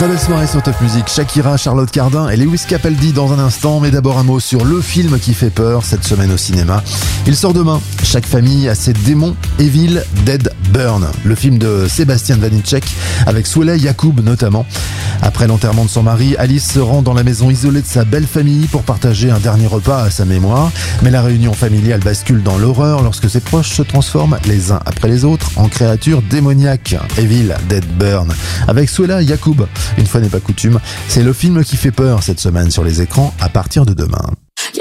Très belle soirée sur Top Music. Shakira, Charlotte Cardin et Lewis Capaldi dans un instant. Mais d'abord un mot sur le film qui fait peur cette semaine au cinéma. Il sort demain. Chaque famille a ses démons. Evil Dead Burn. Le film de Sébastien Vanitschek avec Souleil Yacoub notamment. Après l'enterrement de son mari, Alice se rend dans la maison isolée de sa belle famille pour partager un dernier repas à sa mémoire. Mais la réunion familiale bascule dans l'horreur lorsque ses proches se transforment les uns après les autres en créatures démoniaques. Evil Dead Burn avec Souleil Yacoub. Une fois n'est pas coutume, c'est le film qui fait peur cette semaine sur les écrans à partir de demain.